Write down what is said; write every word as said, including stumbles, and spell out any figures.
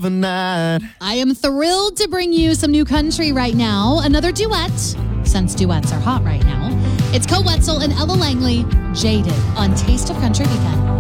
the night. I am thrilled to bring you some new country right now. Another duet, since duets are hot right now. It's Ko Wetzel and Ella Langley, Jaded, on Taste of Country Weekend.